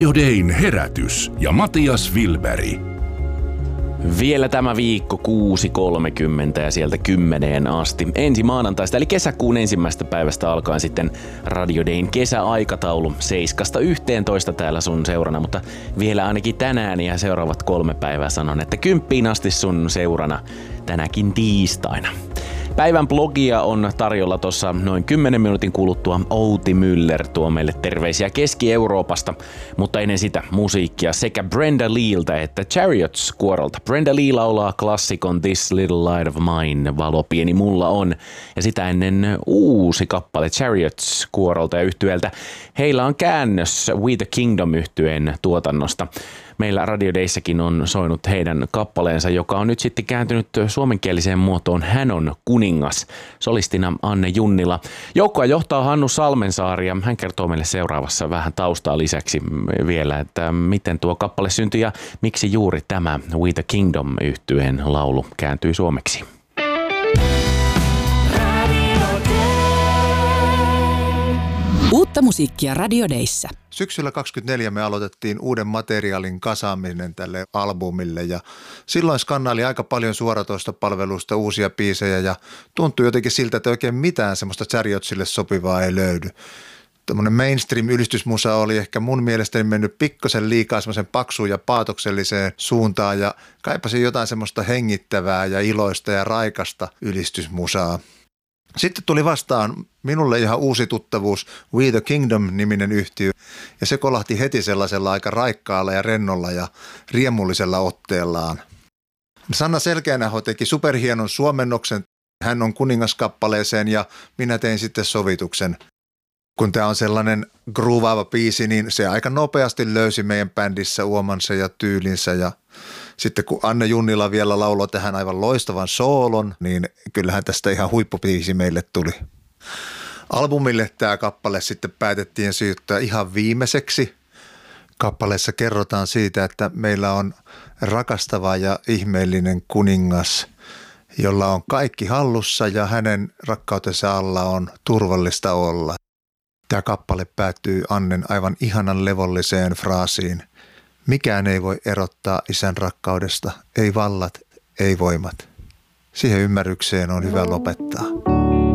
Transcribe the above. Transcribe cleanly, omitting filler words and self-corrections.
Radio Dayn herätys ja Matias Wilberg. Vielä tämä viikko 6.30 ja sieltä 10 asti. Ensi maanantaista eli kesäkuun 1. päivästä alkaen sitten Radio Dayn kesäaikataulu 7-11 täällä sun seurana, mutta vielä ainakin tänään ja seuraavat 3 päivää sanon, että 10 asti sun seurana tänäkin tiistaina. Päivän blogia on tarjolla tuossa noin 10 minuutin kuluttua. Outi Müller tuo meille terveisiä Keski-Euroopasta, mutta ennen sitä musiikkia sekä Brenda Leeltä että Chariots-kuorolta. Brenda Lee laulaa klassikon This Little Light of Mine, valo pieni mulla on, ja sitä ennen uusi kappale Chariots-kuorolta ja yhtyeeltä. Heillä on käännös We the Kingdom-yhtyeen tuotannosta. Meillä Radio Dayssäkin on soinut heidän kappaleensa, joka on nyt sitten kääntynyt suomenkieliseen muotoon Hän on kuningas. Solistina Anne Junnila. Joukkoa johtaa Hannu Salmensaari ja hän kertoo meille seuraavassa vähän taustaa lisäksi vielä, että miten tuo kappale syntyi ja miksi juuri tämä We the Kingdom-yhtyeen laulu kääntyi suomeksi. Uutta musiikkia Radio Dayssä. Syksyllä 2024 me aloitettiin uuden materiaalin kasaaminen tälle albumille ja silloin skannaili aika paljon suoratoistopalveluista uusia biisejä ja tuntui jotenkin siltä, että oikein mitään semmoista Chariotsille sopivaa ei löydy. Tämmöinen mainstream-ylistysmusa oli ehkä mun mielestäni mennyt pikkasen liikaa semmoisen paksuun ja paatokselliseen suuntaan ja kaipasin jotain semmoista hengittävää ja iloista ja raikasta ylistysmusaa. Sitten tuli vastaan minulle ihan uusi tuttavuus We the Kingdom-niminen yhtye ja se kolahti heti sellaisella aika raikkaalla ja rennolla ja riemullisella otteellaan. Sanna Selkeänäho teki superhienon suomennoksen Hän on kuningaskappaleeseen ja minä tein sitten sovituksen. Kun tämä on sellainen groovaava biisi, niin se aika nopeasti löysi meidän bändissä uomansa ja tyylinsä ja sitten kun Anne Junnila vielä lauloi tähän aivan loistavan soolon, niin kyllähän tästä ihan huippubiisi meille tuli. Albumille tämä kappale sitten päätettiin siirtää ihan viimeiseksi. Kappaleessa kerrotaan siitä, että meillä on rakastava ja ihmeellinen kuningas, jolla on kaikki hallussa ja hänen rakkautensa alla on turvallista olla. Tämä kappale päättyy Annen aivan ihanan levolliseen fraasiin. Mikään ei voi erottaa isän rakkaudesta, ei vallat, ei voimat. Siihen ymmärrykseen on hyvä lopettaa.